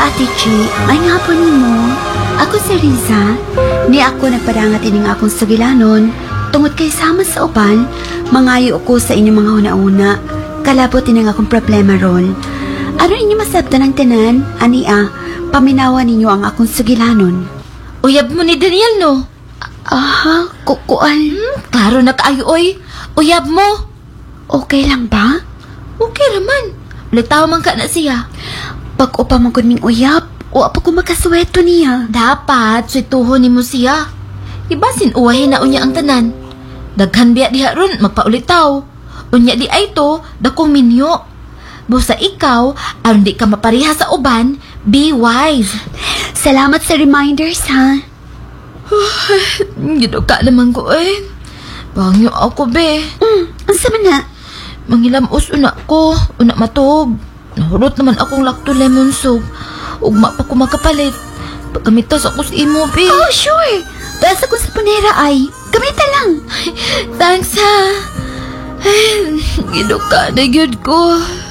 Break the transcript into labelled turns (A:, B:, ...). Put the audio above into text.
A: Ate Chi, ay nga po nimo. Ako si Riza. Ni ako nagpadangat ining akong sugilanon. Tungod kay sama sa uban, mangayo ko sa inyong mga una-una. Kalabot ining akong problema ron. Ano inyo masabta ng tanan? Ania, paminawa ninyo ang akong sugilanon.
B: Uyab mo ni Daniel, no?
A: Aha, kukuan.
B: Klaro na kaayo, oy. Uyab mo.
A: Okay lang ba?
B: Okay raman. Ulitaw man ka na siya.
A: Pag upa man ko ning uyab, o pa ko makasweto niya.
B: Dapat, suituhon ni mo siya. Ibasin uwahin na unya ang tanan. Daghan biya diha ron, magpaulitaw. Unya di ay to, dakong minyo. Busa ikaw, aron di ka mapariha sa uban, be wise.
A: Salamat sa reminders, ha?
B: Gino ka naman ko eh. Bangyo ako, be.
A: Asa man na?
B: Mangilamos una ko, una matog. Nahurot naman akong lakto lemon soup. Ugma pa ko makapalit. Pagkamitas ako sa imo, be.
A: Oh, sure. Taas ako sa punera ay. Kamita lang.
B: Thanks, ha. Ay, gino ka na yun ko.